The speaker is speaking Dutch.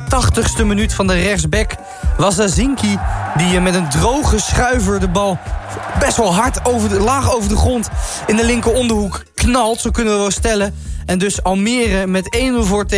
80ste minuut van de rechtsback was Zinki, die met een droge schuiver de bal best wel hard laag over de grond in de linker onderhoek knalt. Zo kunnen we wel stellen. En dus Almere met 1-0 voor tegen